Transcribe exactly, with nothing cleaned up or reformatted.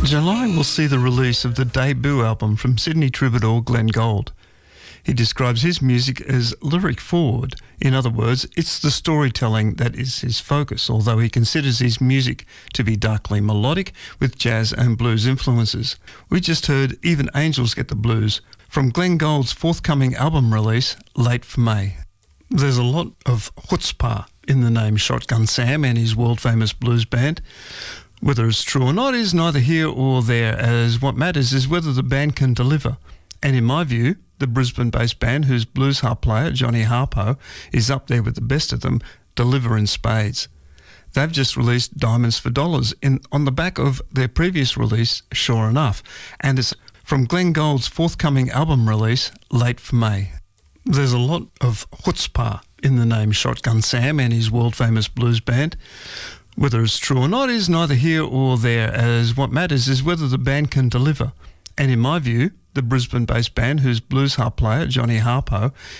July will see the release of the debut album from Sydney troubadour Glenn Gould. He describes his music as lyric forward. In other words, it's the storytelling that is his focus, although he considers his music to be darkly melodic with jazz and blues influences. We just heard Even Angels Get the Blues from Glenn Gould's forthcoming album release, Late for May. There's a lot of chutzpah in the name Shotgun Sam and his world-famous blues band. Whether it's true or not is neither here or there, as what matters is whether the band can deliver. And in my view, the Brisbane-based band, whose blues harp player, Johnny Harpo, is up there with the best of them, deliver in spades. They've just released Diamonds for Dollars in, on the back of their previous release, Sure Enough, and it's from Glenn Gould's forthcoming album release, Late for May. There's a lot of chutzpah in the name Shotgun Sam and his world-famous blues band. Whether it's true or not is neither here or there, as what matters is whether the band can deliver. And in my view, the Brisbane-based band, whose blues harp player, Johnny Harpo,